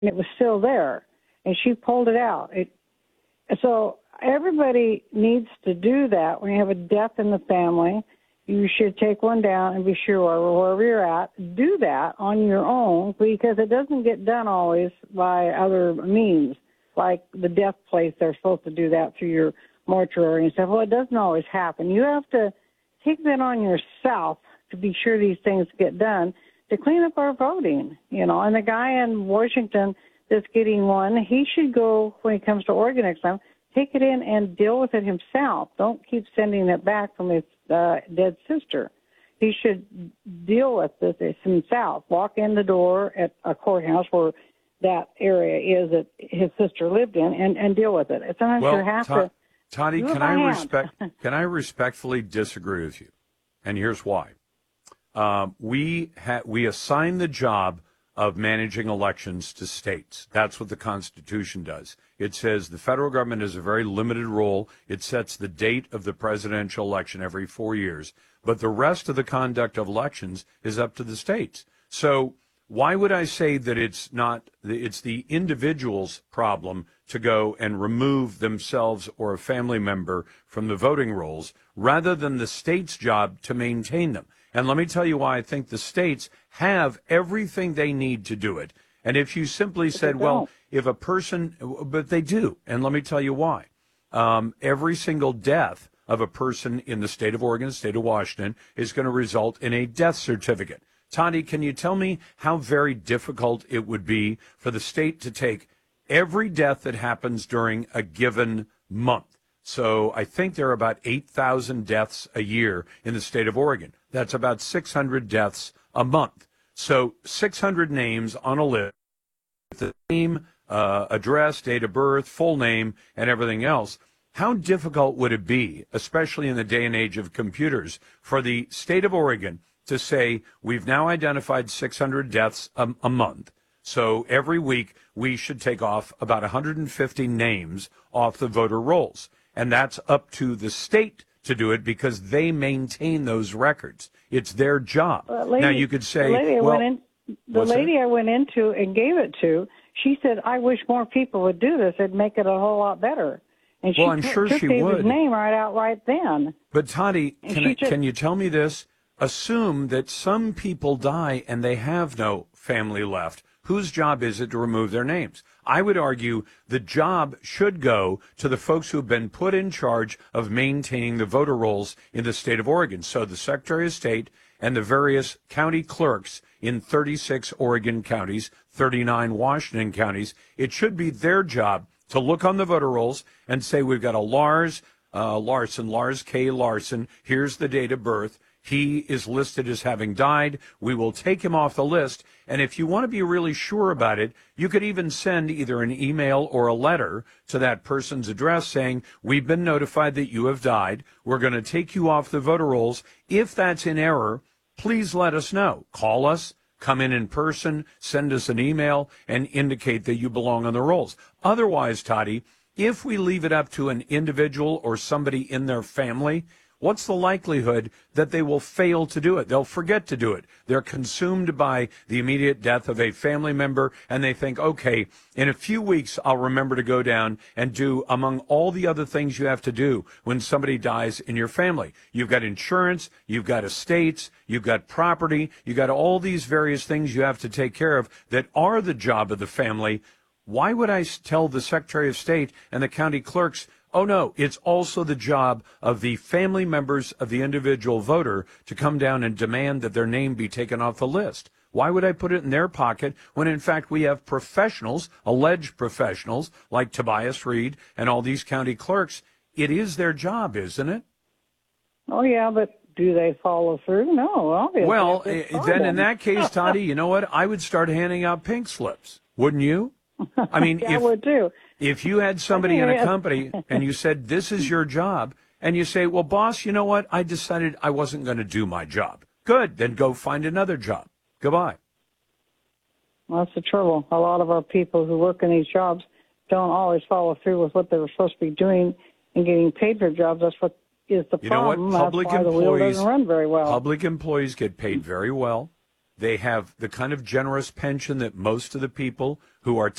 it was still there, and she pulled it out. So everybody needs to do that. When you have a death in the family, you should take one down and be sure wherever you're at, do that on your own, because it doesn't get done always by other means, like the death place. They're supposed to do that through your mortuary and stuff. Well, it doesn't always happen. You have to take that on yourself to be sure these things get done, to clean up our voting, And the guy in Washington that's getting one, he should go, when he comes to Oregon next time, take it in and deal with it himself. Don't keep sending it back from his dead sister. He should deal with this himself. Walk in the door at a courthouse where that area is that his sister lived in, and deal with it. Sometimes you have to. Toddy, can I respectfully disagree with you? And here's why. We assign the job of managing elections to states. That's what the Constitution does. It says the federal government has a very limited role. It sets the date of the presidential election every 4 years. But the rest of the conduct of elections is up to the states. So why would I say that it's the individual's problem to go and remove themselves or a family member from the voting rolls rather than the state's job to maintain them? And let me tell you why I think the states have everything they need to do it. And if you simply said, well, if a person, but they do, and let me tell you why. Every single death of a person in the state of Oregon, the state of Washington, is going to result in a death certificate. Toddy, can you tell me how very difficult it would be for the state to take every death that happens during a given month? So I think there are about 8,000 deaths a year in the state of Oregon. That's about 600 deaths a month. So 600 names on a list with the name, address, date of birth, full name, and everything else. How difficult would it be, especially in the day and age of computers, for the state of Oregon to say, we've now identified 600 deaths a month. So every week we should take off about 150 names off the voter rolls. And that's up to the state to do it because they maintain those records. It's their job. Now you could say, the lady I went into and gave it to, she said, I wish more people would do this. It'd make it a whole lot better. And well, I'm sure she would. His name right out right then. But Toddy, can you tell me this? Assume that some people die and they have no family left. Whose job is it to remove their names? I would argue the job should go to the folks who have been put in charge of maintaining the voter rolls in the state of Oregon. So the Secretary of State and the various county clerks in 36 Oregon counties, 39 Washington counties, it should be their job to look on the voter rolls and say, we've got a Lars K. Larson, here's the date of birth. He is listed as having died. We will take him off the list. And if you want to be really sure about it, you could even send either an email or a letter to that person's address saying, we've been notified that you have died. We're going to take you off the voter rolls. If that's in error, please let us know. Call us, come in person, send us an email, and indicate that you belong on the rolls. Otherwise, Toddy, if we leave it up to an individual or somebody in their family, what's the likelihood that they will fail to do it? They'll forget to do it. They're consumed by the immediate death of a family member, and they think, okay, in a few weeks, I'll remember to go down and do, among all the other things you have to do when somebody dies in your family. You've got insurance, you've got estates, you've got property, you've got all these various things you have to take care of that are the job of the family. Why would I tell the Secretary of State and the county clerks, oh, no, it's also the job of the family members of the individual voter to come down and demand that their name be taken off the list? Why would I put it in their pocket when, in fact, we have professionals, alleged professionals, like Tobias Reed and all these county clerks? It is their job, isn't it? Oh, yeah, but do they follow through? No, obviously. Well, then in that case, Toddy, you know what? I would start handing out pink slips, wouldn't you? I mean, yeah, I would too. If you had somebody in a company and you said, this is your job, and you say, well, boss, you know what? I decided I wasn't going to do my job. Good. Then go find another job. Goodbye. Well, that's the trouble. A lot of our people who work in these jobs don't always follow through with what they were supposed to be doing and getting paid for jobs. That's what is the problem. You know what? That's why the wheel doesn't run very well. Public employees get paid very well. They have the kind of generous pension that most of the people who are